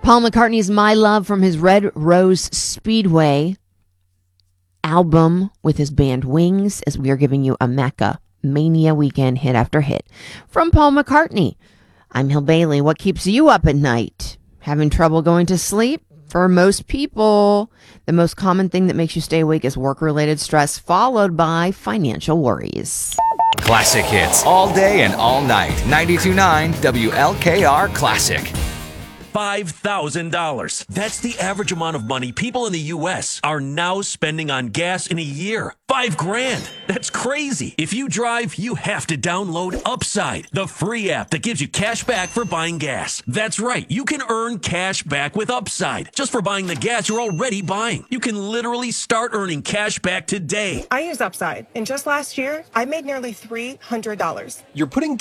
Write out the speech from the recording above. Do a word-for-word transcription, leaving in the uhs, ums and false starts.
Paul McCartney's My Love from his Red Rose Speedway album with his band Wings, as we are giving you a Mecca Mania weekend hit after hit from Paul McCartney. I'm Hill Bailey. What keeps you up at night? Having trouble going to sleep? For most people, the most common thing that makes you stay awake is work-related stress, followed by financial worries. Classic hits all day and all night. ninety-two point nine W L K R Classic. five thousand dollars. That's the average amount of money people in the U S are now spending on gas in a year. Five grand. That's crazy. If you drive, you have to download Upside, the free app that gives you cash back for buying gas. That's right. You can earn cash back with Upside just for buying the gas you're already buying. You can literally start earning cash back today. I use Upside, and just last year, I made nearly three hundred dollars. You're putting